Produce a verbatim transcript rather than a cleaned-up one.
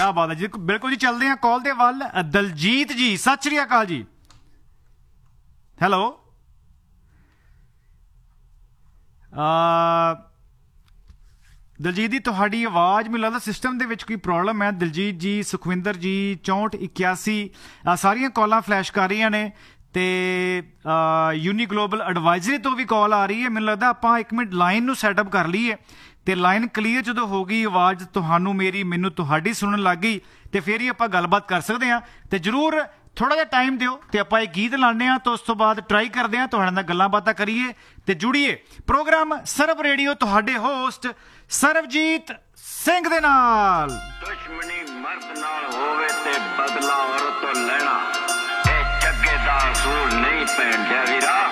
क्या बात है जी, बिल्कुल जी। चलते हैं कॉल दे वल। दलजीत जी सत श्री अकाल जी। हैलो दलजीत जी, तुहाडी आवाज़ मैनूं लगदा सिस्टम दे विच कोई प्रॉब्लम है। दलजीत जी, सुखविंदर जी चौंठ इक्यासी सारियां कॉलां फ्लैश कर रही ने ते यूनी ग्लोबल एडवाइजरी तो भी कॉल आ रही है। मैनूं लगदा आपां एक मिनट लाइन नूं सैटअप कर लईए ते लाइन क्लीयर जो हो गई, आवाज़ तुहानूं मेरी मैनूं तुहाडी सुनन लग गई तो फिर ही आपां गलबात कर सकते हैं। तो जरूर थोड़ा जिहा टाइम दिओ तो आपां एक गीत लाने आ, तो उस तो बाद ट्राई करते हैं तुहाडे नाल गल्लां बातां करिए ते जुड़िए प्रोग्राम सरब रेडियो तुहाडे होस्ट सरबजीत सिंह दे नाल। दुश्मनी मर्द नाल होवे ते बदला औरत तो लेना, ए जग्गे दा असूल नहीं पैंदे वीरा।